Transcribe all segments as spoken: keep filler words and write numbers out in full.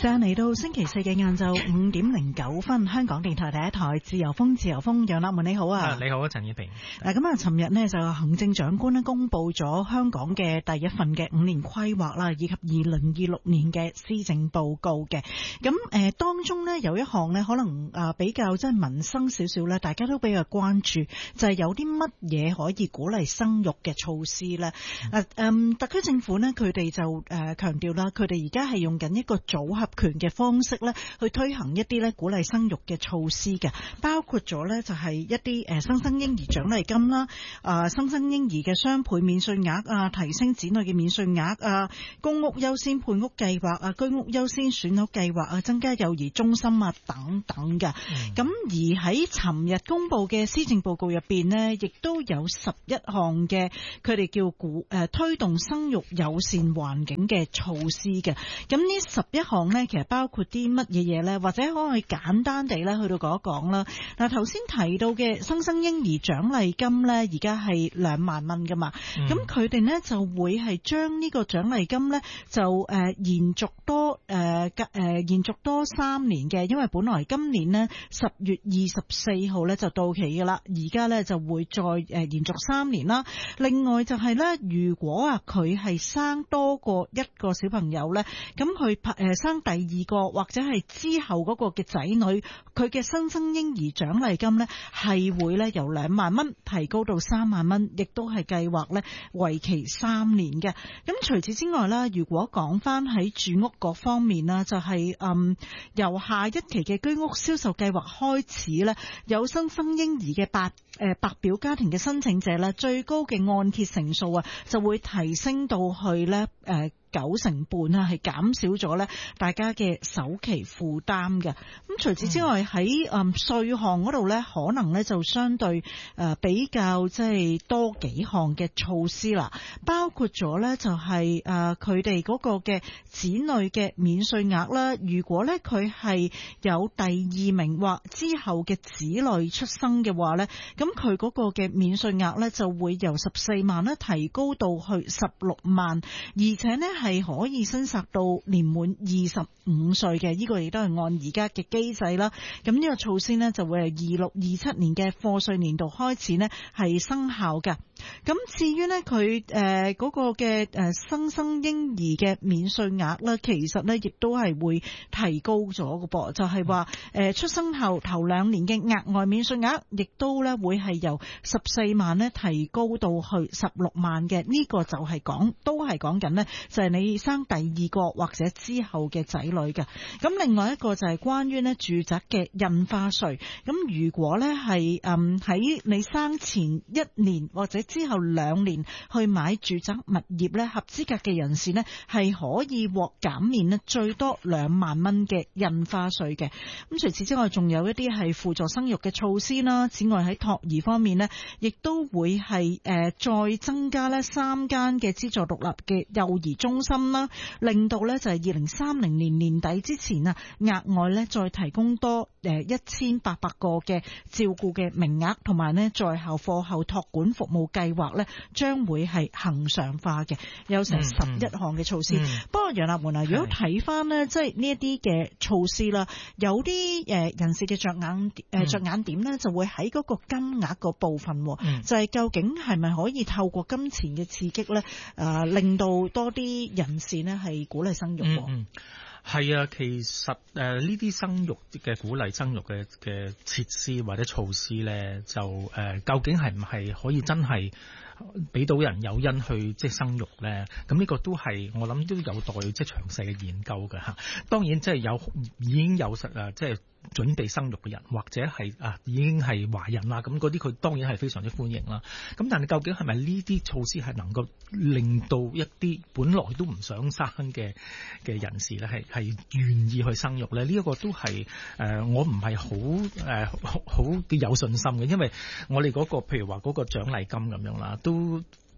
間嚟到星期四嘅晏晝五點零九分，香港電台第一台自由風，自由風，楊立門你好啊！ 啊你好啊，陳燕平。 嗱，咁啊，尋日呢就行政長官呢公布咗香港嘅第一份嘅五年規劃啦，以及二零二六年嘅施政報告嘅。咁誒、呃，當中呢有一項呢可能啊比較即係民生少少咧，大家都比較關注，就係、是、有啲乜嘢可以鼓勵生育嘅措施咧。嗱、嗯，誒，特區政府呢，佢哋就誒強調啦，佢哋而家係用緊一個組合權嘅方式咧，去推行一啲咧鼓勵生育嘅措施嘅，包括咗咧就係一啲誒新生嬰兒獎勵金啦，啊新生嬰兒嘅雙倍免稅額啊，提升子女嘅免稅額啊，公屋優先配屋計劃啊，居屋優先選屋計劃啊，增加幼兒中心啊等等嘅。咁、嗯、而喺尋日公布嘅施政報告入邊呢，亦都有十一項嘅佢哋叫鼓誒推動生育友善環境嘅措施嘅。咁呢十一項呢，其實包括啲乜嘢嘢呢？或者可以簡單地咧去到講一講啦。嗱，頭先提到嘅新生嬰兒獎勵金呢，而家係兩萬蚊噶嘛。咁佢哋呢就會係將呢個獎勵金呢，就誒、呃、延續多誒誒、呃、延續多三年嘅，因為本來今年呢十月二十四號呢就到期噶啦，而家呢就會再誒延續三年啦。另外就係呢，如果啊佢係生多過一個小朋友呢，咁佢誒生第二個或者係之後嗰個嘅仔女，佢嘅新生嬰兒獎勵金呢係會咧由兩萬蚊提高到三萬蚊，亦都係計劃咧為期三年嘅。咁除此之外啦，如果講翻喺住屋嗰方面啦，就係、是、嗯由下一期嘅居屋銷售計劃開始咧，有新生嬰兒嘅白誒白表家庭嘅申請者咧，最高嘅按揭成數啊就會提升到去咧誒。呃九成半啊，係減少咗咧大家嘅首期負擔嘅。咁除此之外喺誒稅項嗰度咧，可能咧就相對誒比較即係多幾項嘅措施啦，包括咗咧就係誒佢哋嗰個嘅子女嘅免稅額啦。如果咧佢係有第二名或之後嘅子女出生嘅話咧，咁佢嗰個嘅免稅額咧就會由十四萬咧提高到去十六萬，而且咧係可以申索到年滿二十五歲嘅，呢個亦都係按而家嘅機制啦。咁呢個措施呢，就會係二六二七年嘅課稅年度開始呢係生效嘅。咁至於呢，佢誒嗰個嘅誒新生嬰兒嘅免稅額呢，其實呢亦都係會提高咗嘅噃，就係話誒出生後頭兩年嘅額外免稅額，亦都呢會係由十四萬呢提高到去十六萬嘅。呢、這個就係講都係講緊呢，就係你生第二個或者之後嘅仔女嘅。咁另外一個就係關於呢住宅嘅印花稅。咁如果呢係誒喺你生前一年或者之後兩年去買住宅物業呢，合資格嘅人士呢係可以獲減免呢最多兩萬蚊嘅印花稅嘅。咁除此之外，仲有一啲係輔助生育嘅措施啦。此外喺托兒方面呢，亦都會係誒、呃、再增加呢三間嘅資助獨立嘅幼兒中心啦，令到呢就係二零三零年年底之前啊，額外呢再提供多誒一千八百個嘅照顧嘅名額，同埋呢在校課後託管服務計劃呢將會係恆常化嘅，有成十一項嘅措施。嗯嗯、不過楊立門啊，如果睇翻呢，即係呢一啲嘅措施啦，有啲誒人士嘅着眼誒着眼點呢，就會喺嗰個金額個部分，嗯、就係究竟係咪可以透過金錢嘅刺激呢，誒、呃、令到多啲人士呢係鼓勵生育。 嗯嗯係啊，其實誒呢啲生育嘅鼓勵生育嘅嘅設施或者措施咧，就誒、呃、究竟係唔係可以真係俾到人誘因去即係生育咧？咁呢個都係我諗都有待即係詳細嘅研究嘅嚇。當然即係有已經有實啊，即係準備生育嘅人，或者係啊已經係懷孕啦，咁嗰啲佢當然係非常之歡迎啦。咁但係究竟係咪呢啲措施係能夠令到一啲本來都唔想生嘅嘅人士咧，係係願意去生育咧？呢、這、一個都係誒、呃、我唔係好誒好好有信心嘅，因為我哋嗰、那個譬如話嗰個獎勵金咁樣啦，都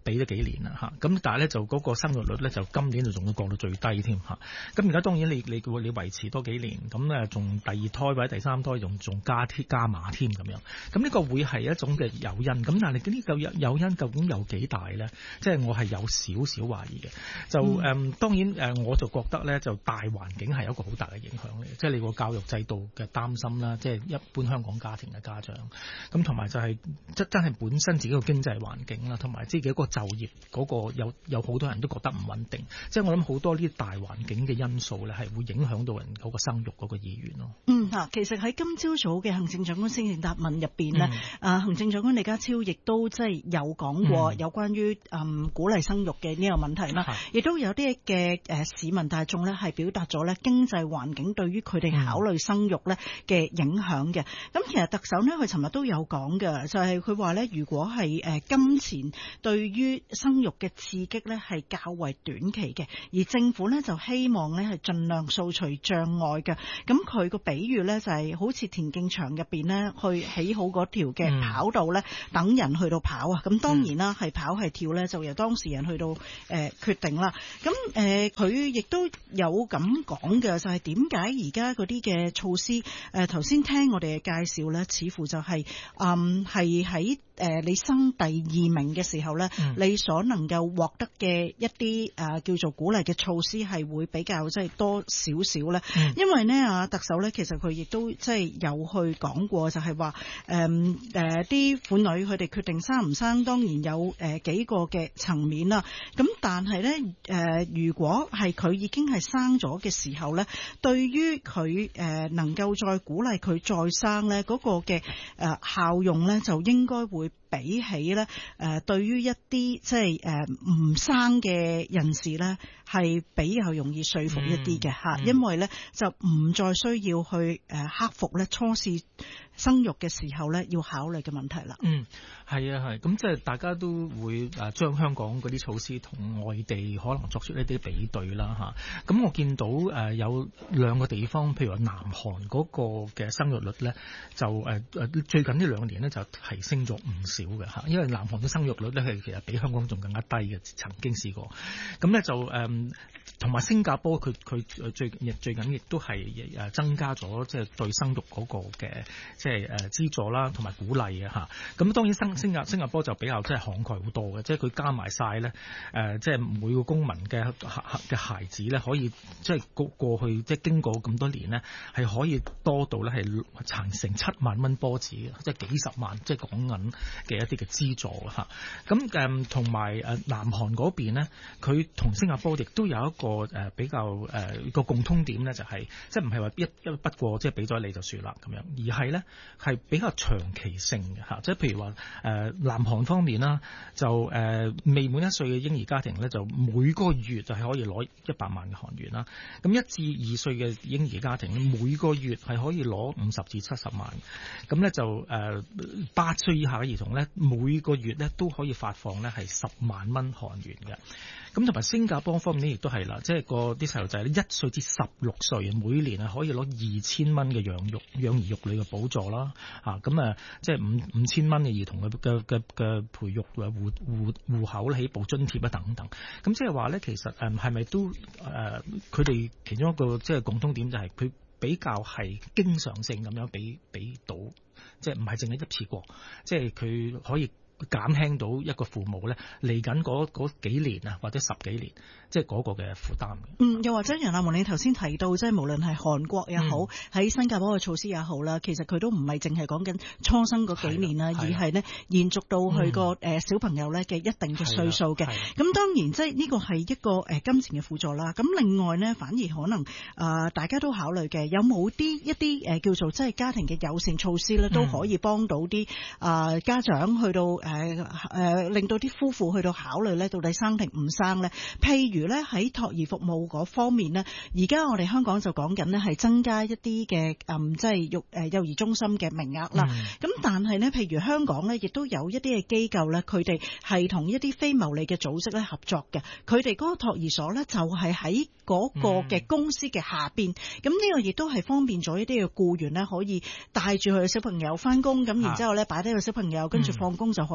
俾咗幾年啦嚇，咁但係咧就嗰個生育率咧就今年就仲要降到最低添嚇。咁而家當然你你你維持多幾年，咁咧仲第二胎或者第三胎仲仲加添加碼添咁樣。咁呢個會係一種嘅誘因。咁但係呢個誘因究竟有幾大咧？即係我係有少少懷疑嘅。就誒、嗯、當然誒，我就覺得咧就大環境係有一個好大嘅影響嚟。即係你個教育制度嘅擔心啦，即係一般香港家庭嘅家長。咁同埋就係真真係本身自己個經濟環境啦，同埋自己個就業嗰個有有好多人都覺得唔穩定。即係我諗好多呢啲大環境嘅因素咧，係會影響到人嗰個生育嗰個意願咯。 嗯嚇，其實喺今朝早嘅行政長官施政答問入邊呢，啊、嗯、行政長官李家超亦都即係有講過有關於嗯鼓勵生育嘅呢個問題啦，亦、嗯、都有啲嘅誒市民大眾咧係表達咗咧經濟環境對於佢哋考慮生育咧嘅影響嘅。咁、嗯、其實特首呢，佢尋日都有講嘅，就係佢話咧，如果係誒金錢對於生育嘅刺激咧係較為短期嘅，而政府咧就希望咧係盡量掃除障礙嘅。咁佢個比喻咧就係好似田徑場入邊咧去起好嗰條嘅跑道咧、嗯，等人去到跑啊。咁當然啦，係、嗯、跑係跳咧就由當事人去到誒、呃、決定啦。咁誒佢亦都有咁講嘅，就係點解而家嗰啲嘅措施誒頭先聽我哋嘅介紹咧，似乎就係嗯係喺誒你生第二名嘅時候咧、嗯，你所能夠獲得嘅一啲誒、呃、叫做鼓勵嘅措施係會比較即係多少少咧。因為呢，啊特首咧其實佢亦都即係有去講過，就係話誒誒啲婦女佢哋決定生唔生，當然有誒、呃、幾個嘅層面啦。咁但係咧誒如果係佢已經係生咗嘅時候咧，對於佢誒能夠再鼓勵佢再生咧嗰、嗰個嘅誒、呃、效用咧，就應該會比起咧誒、呃、對於一啲即係誒唔生嘅人士咧，係比較容易說服一啲嘅嚇，因為咧就唔再需要去誒克服咧初試生育嘅時候咧要考慮嘅問題啦。嗯， 係啊，係咁即係大家都會誒將香港嗰啲措施同外地可能作出一啲比對啦嚇。咁我見到誒有兩個地方，譬如話南韓嗰個嘅生育率咧，就誒誒最近呢兩年咧就提升咗唔少嘅嚇，因為南韓嘅生育率咧係其實比香港仲更加低嘅，曾經試過。咁咧就誒同埋新加坡佢佢最最近亦都係誒增加咗即係對生育嗰個嘅即係誒資助啦，同埋鼓勵嘅嚇。咁當然新新加新加坡就比較即係慷慨好多嘅，即係佢加埋晒咧誒，即係每個公民嘅嘅孩子咧可以即係過過去即係經過咁多年咧係可以多到咧係成成七萬蚊波子嘅，即係幾十萬即係講銀嘅一啲嘅資助嚇。咁誒同埋誒南韓嗰邊咧，佢同新加坡亦都有一個誒比較誒個共通點咧，就係即係唔係話一一筆過即係俾咗你就算啦咁樣，而係咧係比較長期性嘅嚇。即係譬如話誒南韓方面啦，就誒未滿一歲嘅嬰兒家庭咧，就每個月就係可以攞一百萬嘅韓元啦。咁一至二歲嘅嬰兒家庭每個月係可以攞五十至七十萬。咁咧就誒八歲以下嘅兒童咧，每個月咧都可以發放咧係十萬蚊韓元嘅。咁同埋新加坡方面咧，亦都係啦，即係個啲細路仔咧，一歲至十六歲，每年係可以攞二千蚊嘅養育養兒育女嘅補助啦，嚇咁啊，即係五五千蚊嘅兒童嘅嘅嘅嘅培育戶戶戶口起步津貼啊等等。咁即係話咧，其實誒係咪都誒佢哋其中一個即係共通點就係佢比較係經常性咁樣俾俾到，即係唔係淨係一次過，即係佢可以減輕到一個父母咧嚟緊嗰嗰幾年啊，或者十幾年，即係嗰個嘅負擔。 嗯，又或者楊立門，你頭先提到，即係無論係韓國也好，喺、嗯、新加坡嘅措施也好啦，其實佢都唔係淨係講緊初生嗰幾年啦，而係呢延續到佢個誒小朋友咧嘅一定嘅歲數嘅。咁當然即係呢個係一個誒金錢嘅輔助啦。咁另外呢，反而可能啊、呃、大家都考慮嘅，有冇啲一啲誒叫做即係家庭嘅友善措施咧，都可以幫到啲啊、呃、家長去到。誒、呃、誒、呃，令到啲夫婦去到考慮咧，到底生定唔生咧？譬如咧喺托兒服務嗰方面咧，而家我哋香港就講緊咧係增加一啲嘅嗯，即係育誒幼兒中心嘅名額啦。咁、嗯、但係咧，譬如香港咧，亦都有一啲嘅機構咧，佢哋係同一啲非牟利嘅組織咧合作嘅。佢哋嗰個托兒所咧就係喺嗰個嘅公司嘅下邊。咁、嗯、呢個亦都係方便咗一啲嘅僱員咧，可以帶住佢嘅小朋友翻工，咁然之後咧擺低個小朋友，跟住放工就可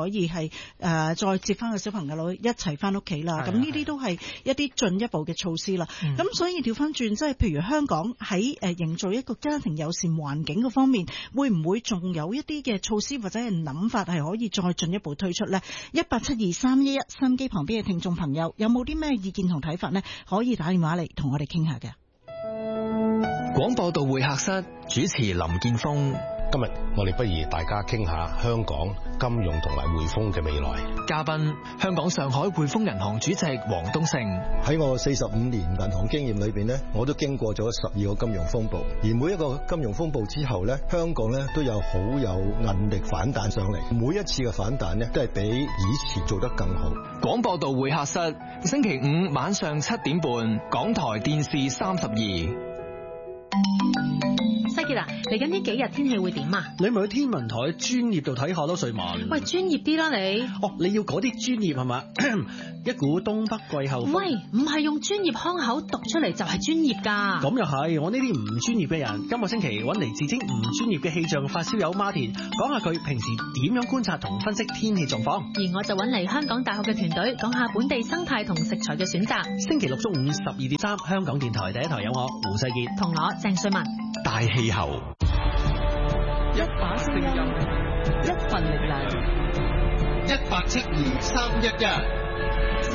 可以係誒、呃、再接翻個小朋友一齊翻屋企啦。咁呢啲都係一啲進一步嘅措施啦。咁、嗯、所以調翻轉，即係譬如香港喺誒營造一個家庭友善環境嘅方面，會唔會仲有一啲嘅措施或者係諗法係可以再進一步推出呢？一八七二三一一，收音機旁邊嘅聽眾朋友有冇啲咩意見同睇法呢？可以打電話嚟同我哋傾下嘅。 廣播道會客室主持林建峰。 今日我哋不如大家傾下香港金融同埋匯豐嘅未來。 嘉賓香港上海匯豐銀行主席黃東勝。 喺我四十五年銀行經驗裏邊呢，我都經過咗十二個金融風暴，而每一個金融風暴之後呢，香港呢都有好有韌力反彈上嚟。每一次嘅反彈呢，都係比以前做得更好。 廣播道會客室星期五晚上七點半，港台電視三十二。 西傑啊，嚟緊呢幾日天氣會點啊？ 你咪去天文台專業度睇下咯，瑞文。 喂，專業啲啦你。 哦，你要嗰啲專業係嘛？一股東北季候風。 喂，唔係用專業腔口讀出嚟就係專業㗎。 咁又係，我呢啲唔專業嘅人，今個星期揾嚟自稱唔專業嘅氣象發燒友馬田，講下佢平時點樣觀察同分析天氣狀況。 而我就揾嚟香港大學嘅團隊，講下本地生態同食材嘅選擇。 星期六中午十二點三，香港電台第一台有我胡世傑同我鄭瑞文。 大氣候， 一把聲音，一份力量，一八七二三一一。